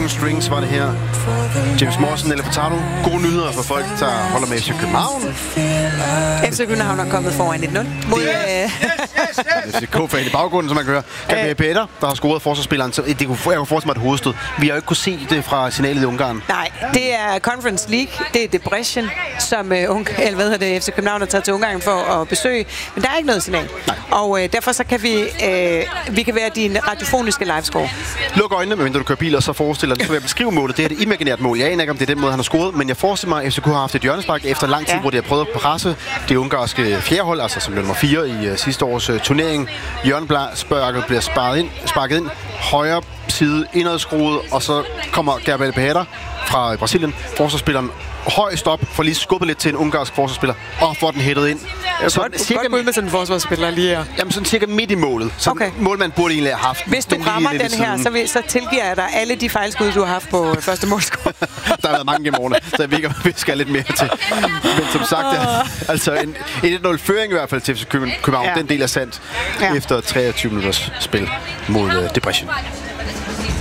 Broken Strings var det her. James Morrison eller Furtado. Gode nyheder for folk, der holder med FC København. FC København er kommet foran 1-0 mod... FCK-fan i baggrunden, som man kan høre. Gabriel Peter, der har scoret forsvarsspilleren. Jeg kunne forestille mig et hovedstød. Vi har jo ikke kunne se det fra signalet i Ungarn. Nej, det er Conference League. Det er Debrecen, som FC København har taget til Ungarn for at besøge. Men der er ikke noget signal. Nej. Og derfor så kan vi kan være din radiofoniske livescore. Luk øjnene, medmindre du kører bil, og så forestiller dig, at beskrive målet. Det er et imaginært mål. Jeg aner ikke, om det er den måde, han har scoret, men jeg forestiller mig, at FCK har haft et hjørnespark efter lang tid, hvor de har prøvet at presse det ungarske fjerdehold, altså som nummer 4 i sidste års turnering. Hjørnesparket bliver sparket ind, højre side indadskruet, og så kommer Gabriel Pereira fra Brasilien, forsvarsspilleren højst op, for lige skubbet lidt til en ungarsk forsvarsspiller, og får den hættet ind. Så godt ud med sådan en forsvarsspiller lige her. Jamen sådan cirka midt i målet. Så målmand burde egentlig have haft. Hvis du rammer den her, så tilgiver jeg dig alle de fejlskud, du har haft på første målscore. Der har været mange gennem årene, så jeg ved ikke, om vi skal lidt mere til. Men som sagt, altså en 1-0-føring i hvert fald til FC København. Den del er sandt efter 23 minutters spil mod Debrecen.